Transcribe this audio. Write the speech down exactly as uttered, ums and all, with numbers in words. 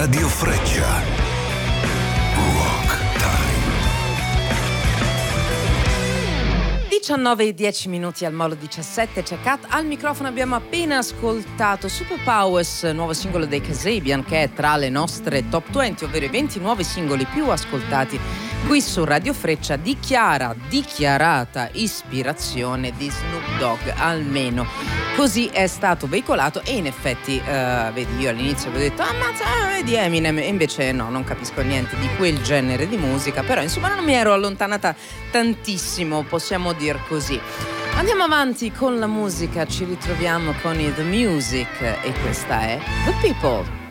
Radio Freccia. Rock Time. diciannove e dieci minuti al Molo diciassette, c'è Kat al microfono. Abbiamo appena ascoltato Superpowers, nuovo singolo dei Kasabian, che è tra le nostre top venti, ovvero i venti nuovi singoli più ascoltati qui su Radio Freccia, di chiara, dichiarata ispirazione di Snoop Dogg, almeno così è stato veicolato. E in effetti, uh, vedi, io all'inizio avevo detto ammazza, vedi Eminem, e invece no, non capisco niente di quel genere di musica, però insomma non mi ero allontanata tantissimo, possiamo dir così. Andiamo avanti con la musica, ci ritroviamo con i The Music e questa è The People.